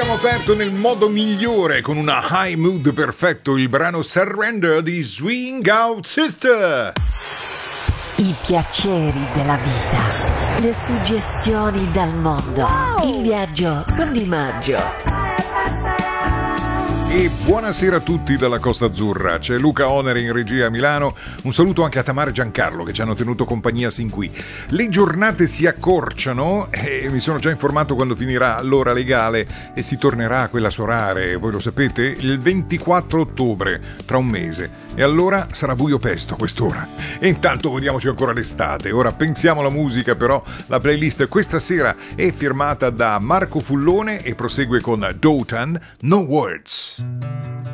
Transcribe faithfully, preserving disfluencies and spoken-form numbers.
abbiamo aperto nel modo migliore con una high mood perfetto il brano Surrender di Swing Out Sister. I piaceri della vita, le suggestioni dal mondo, il viaggio con Di Maggio. E buonasera a tutti dalla Costa Azzurra, c'è Luca Oneri in regia a Milano, un saluto anche a Tamara e Giancarlo che ci hanno tenuto compagnia sin qui. Le giornate si accorciano e mi sono già informato quando finirà l'ora legale e si tornerà a quella sorare, voi lo sapete, il ventiquattro ottobre, tra un mese, e allora sarà buio pesto a quest'ora. E intanto godiamoci ancora l'estate. Ora pensiamo alla musica, però la playlist questa sera è firmata da Marco Fullone e prosegue con Dotan, No Words.